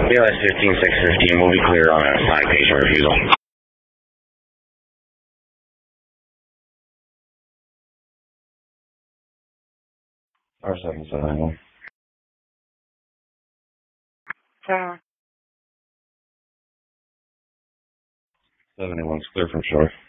BLS 15615 will be clear on a side patient refusal. R771. 71's clear from shore.